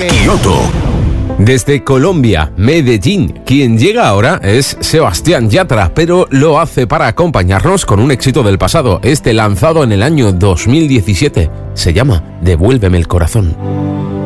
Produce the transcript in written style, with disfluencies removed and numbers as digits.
Kioto. Desde Colombia, Medellín, quien llega ahora es Sebastián Yatra, pero lo hace para acompañarnos con un éxito del pasado, lanzado en el año 2017. Se llama Devuélveme el corazón.